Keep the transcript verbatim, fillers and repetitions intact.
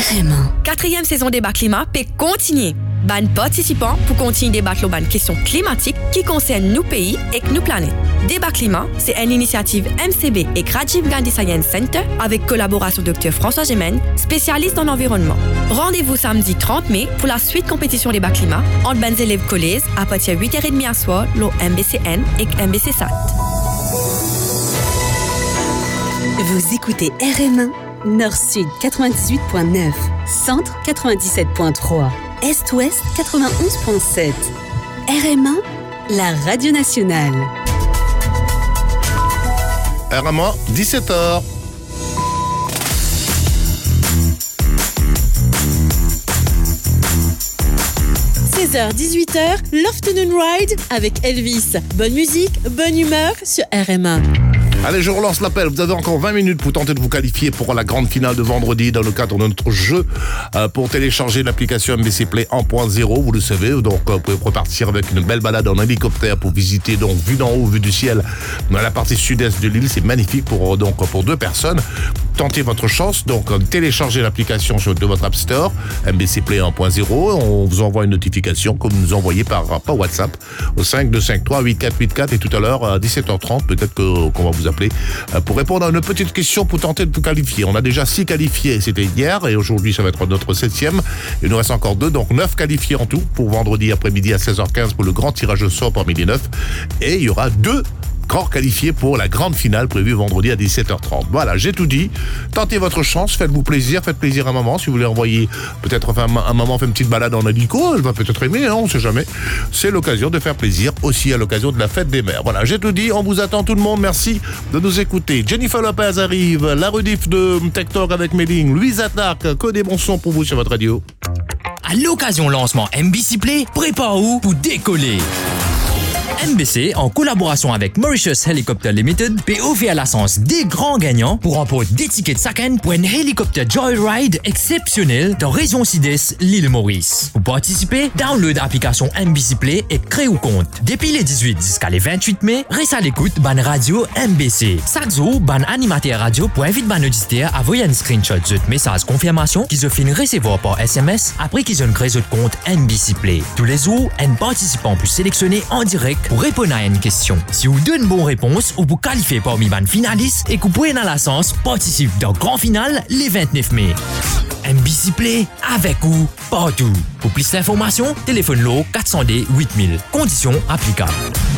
R M un. Quatrième saison débat climat peut continuer. Ban participants pour continuer débattre sur les questions climatiques qui concernent nos pays et nos planètes. Débat climat, c'est une initiative M C B et Rajiv Gandhi Science Center avec collaboration Dr François Gemène, spécialiste en environnement. Rendez-vous samedi trente mai pour la suite compétition débat climat entre les élèves collèges à partir de huit heures trente à soir, l'O M B C N et M B C S A T. Vous écoutez R M un, Nord-Sud quatre-vingt-dix-huit point neuf, Centre quatre-vingt-dix-sept point trois, Est-Ouest quatre-vingt-onze point sept. R M un, la radio nationale. R M un, dix-sept heures. seize heures dix-huit heures, l'Afternoon Ride avec Elvis. Bonne musique, bonne humeur sur R M un. Allez, je relance l'appel. Vous avez encore vingt minutes pour tenter de vous qualifier pour la grande finale de vendredi dans le cadre de notre jeu euh, pour télécharger l'application M B C Play un point zéro. Vous le savez, donc euh, vous pouvez repartir avec une belle balade en hélicoptère pour visiter, donc vue d'en haut, vue du ciel dans la partie sud-est de l'île. C'est magnifique pour, donc, pour deux personnes. Tentez votre chance, donc euh, téléchargez l'application sur, de votre App Store, M B C Play un point zéro. On vous envoie une notification que vous nous envoyez par, par WhatsApp au cinq deux cinq trois huit quatre huit quatre. Et tout à l'heure, à dix-sept heures trente, peut-être que, qu'on va vous appeler pour répondre à une petite question pour tenter de vous qualifier. On a déjà six qualifiés, c'était hier, et aujourd'hui ça va être notre septième. Il nous reste encore deux, donc neuf qualifiés en tout pour vendredi après-midi à seize heures quinze pour le grand tirage au sort parmi les neuf. Et il y aura deux grands qualifiés pour la grande finale prévue vendredi à dix-sept heures trente. Voilà, j'ai tout dit. Tentez votre chance, faites-vous plaisir, faites plaisir à maman. Si vous voulez envoyer, peut-être enfin, un maman fait une petite balade en hélico, elle va peut-être aimer, hein, on sait jamais. C'est l'occasion de faire plaisir aussi à l'occasion de la fête des mères. Voilà, j'ai tout dit, on vous attend tout le monde, merci de nous écouter. Jennifer Lopez arrive, la rediff de Tech Talk avec Méline, Louise Attaque, que des bons sons pour vous sur votre radio. À l'occasion lancement M B C Play, prépare-vous pour décoller. M B C, en collaboration avec Mauritius Helicopter Limited, peut offrir la chance des grands gagnants pour remporter des tickets de Sakan pour un hélicoptère Joyride exceptionnel dans région sud-est, l'île Maurice. Pour participer, download l'application M B C Play et créez un compte. Depuis les dix-huit jusqu'à les vingt-huit mai, reste à l'écoute ban radio M B C. Chaque jour, ban animateur radio pour inviter ban auditeur à envoyer un screenshot de message confirmation qu'ils ont fini recevoir par S M S après qu'ils ont créé votre compte M B C Play. Tous les jours, un participant peut sélectionner en direct pour répondre à une question. Si vous donnez une bonne réponse ou vous qualifiez parmi les finalistes et que vous pouvez dans la chance participer dans le grand final les vingt-neuf mai. M B C Play avec vous partout. Pour plus d'informations, téléphone-le quatre cents D huit mille. Conditions applicables.